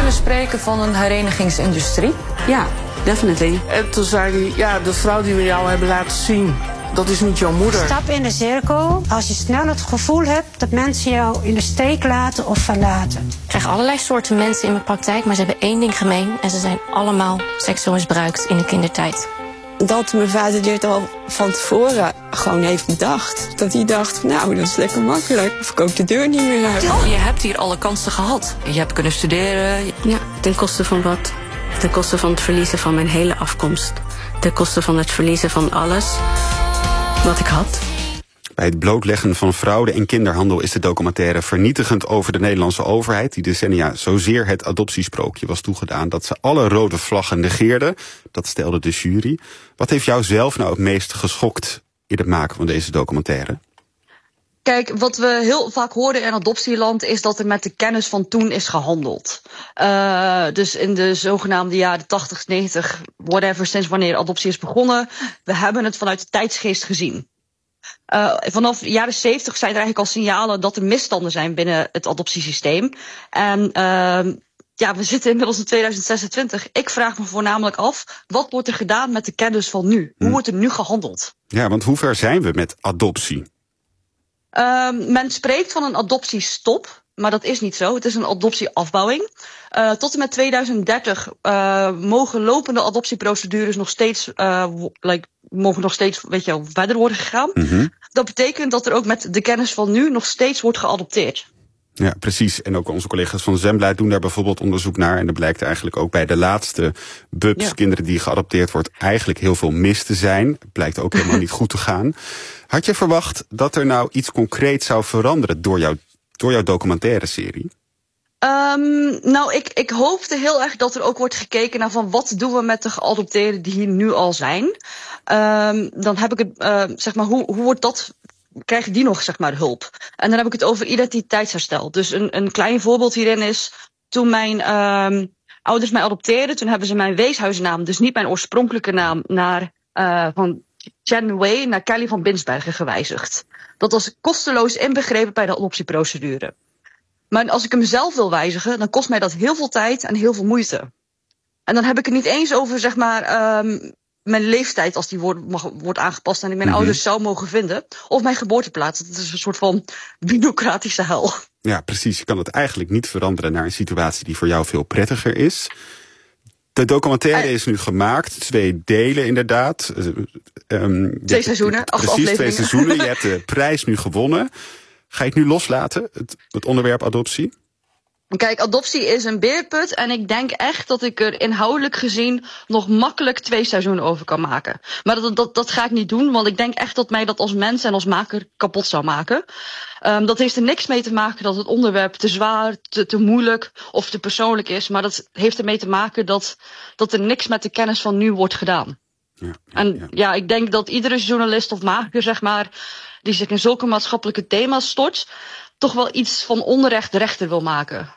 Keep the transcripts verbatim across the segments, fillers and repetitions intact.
kunnen spreken van een herenigingsindustrie? Ja, definitely. En toen zei hij, ja, de vrouw die we jou hebben laten zien, dat is niet jouw moeder. Stap in de cirkel als je snel het gevoel hebt dat mensen jou in de steek laten of verlaten. Ik krijg allerlei soorten mensen in mijn praktijk, maar ze hebben één ding gemeen. En ze zijn allemaal seksueel misbruikt in de kindertijd. Dat mijn vader dit al van tevoren gewoon heeft bedacht. Dat hij dacht, nou, dat is lekker makkelijk. Of ik ook de deur niet meer uit. Je hebt hier alle kansen gehad. Je hebt kunnen studeren. Ja, ten koste van wat? Ten koste van het verliezen van mijn hele afkomst. Ten koste van het verliezen van alles wat ik had. Bij het blootleggen van fraude en kinderhandel is de documentaire vernietigend over de Nederlandse overheid, die decennia zozeer het adoptiesprookje was toegedaan dat ze alle rode vlaggen negeerde. Dat stelde de jury. Wat heeft jou zelf nou het meest geschokt in het maken van deze documentaire? Kijk, wat we heel vaak hoorden in adoptieland is dat er met de kennis van toen is gehandeld. Uh, dus in de zogenaamde jaren tachtig, negentig, whatever, sinds wanneer adoptie is begonnen, we hebben het vanuit de tijdsgeest gezien. Uh, vanaf de jaren zeventig zijn er eigenlijk al signalen dat er misstanden zijn binnen het adoptiesysteem. En uh, ja, we zitten inmiddels in tweeduizend zesentwintig. Ik vraag me voornamelijk af, wat wordt er gedaan met de kennis van nu? Hoe wordt er nu gehandeld? Ja, want hoe ver zijn we met adoptie? Uh, men spreekt van een adoptiestop, maar dat is niet zo. Het is een adoptieafbouwing. Uh, tot en met tweeduizend dertig uh, mogen lopende adoptieprocedures nog steeds, uh, like, mogen nog steeds, weet je, verder worden gegaan. Mm-hmm. Dat betekent dat er ook met de kennis van nu nog steeds wordt geadopteerd. Ja, precies. En ook onze collega's van Zembla doen daar bijvoorbeeld onderzoek naar. En er blijkt eigenlijk ook bij de laatste bubs, ja. kinderen die geadopteerd wordt, eigenlijk heel veel mis te zijn. Het blijkt ook helemaal niet goed te gaan. Had je verwacht dat er nou iets concreets zou veranderen door, jou, door jouw documentaire serie? Um, nou, ik, ik hoopte heel erg dat er ook wordt gekeken naar van wat doen we met de geadopteerden die hier nu al zijn. Um, dan heb ik het, uh, zeg maar, hoe, hoe wordt dat, krijgen die nog, zeg maar, hulp? En dan heb ik het over identiteitsherstel. Dus een, een klein voorbeeld hierin is, toen mijn um, ouders mij adopteerden, toen hebben ze mijn weeshuisnaam, dus niet mijn oorspronkelijke naam, naar uh, van Chen Wei naar Kelly van Binsbergen gewijzigd. Dat was kosteloos inbegrepen bij de adoptieprocedure. Maar als ik hem zelf wil wijzigen, dan kost mij dat heel veel tijd en heel veel moeite. En dan heb ik het niet eens over, zeg maar, um, mijn leeftijd als die wordt, mag, wordt aangepast en ik mijn mm-hmm. ouders zou mogen vinden. Of mijn geboorteplaats. Dat is een soort van bureaucratische hel. Ja, precies. Je kan het eigenlijk niet veranderen naar een situatie die voor jou veel prettiger is. De documentaire uh, is nu gemaakt. Twee delen inderdaad. Um, twee seizoenen, acht precies, afleveringen. Twee seizoenen. Je hebt de prijs nu gewonnen. Ga je het nu loslaten, het, het onderwerp adoptie? Kijk, adoptie is een beerput en ik denk echt dat ik er inhoudelijk gezien nog makkelijk twee seizoenen over kan maken. Maar dat, dat, dat ga ik niet doen, want ik denk echt dat mij dat als mens en als maker kapot zou maken. Um, dat heeft er niks mee te maken dat het onderwerp te zwaar, te, te moeilijk of te persoonlijk is. Maar dat heeft ermee te maken dat, dat er niks met de kennis van nu wordt gedaan. Ja, ja, en ja. ja, ik denk dat iedere journalist of maker, zeg maar, die zich in zulke maatschappelijke thema's stort, toch wel iets van onrecht rechter wil maken.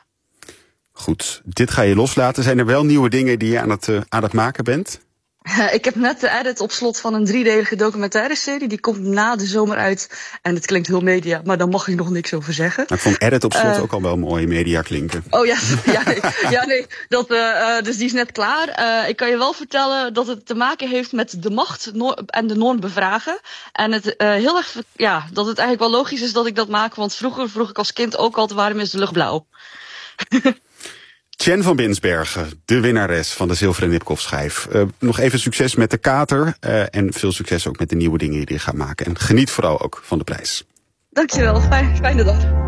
Goed, dit ga je loslaten. Zijn er wel nieuwe dingen die je aan het, uh, aan het maken bent? Uh, ik heb net de edit op slot van een driedelige documentaire serie. Die komt na de zomer uit. En het klinkt heel media, maar daar mag ik nog niks over zeggen. Nou, ik vond edit op slot uh, ook al wel mooie media klinken. Oh ja, ja, nee, ja, nee dat, uh, uh, dus die is net klaar. Uh, ik kan je wel vertellen dat het te maken heeft met de macht en de norm bevragen. En het uh, heel erg, ja, dat het eigenlijk wel logisch is dat ik dat maak. Want vroeger vroeg ik als kind ook altijd, waarom is de lucht blauw? Chen van Binsbergen, de winnares van de Zilveren Nipkoff-schijf. Uh, nog even succes met de kater uh, en veel succes ook met de nieuwe dingen die je gaat maken. En geniet vooral ook van de prijs. Dankjewel, fijn, fijne dag.